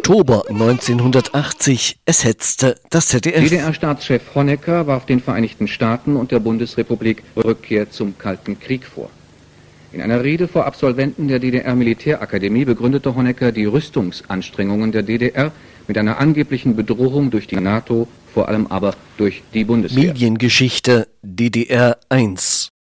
Oktober 1980. Es hetzte das ZDF. DDR-Staatschef Honecker warf den Vereinigten Staaten und der Bundesrepublik Rückkehr zum Kalten Krieg vor. In einer Rede vor Absolventen der DDR-Militärakademie begründete Honecker die Rüstungsanstrengungen der DDR mit einer angeblichen Bedrohung durch die NATO, vor allem aber durch die Bundeswehr. Mediengeschichte DDR 1.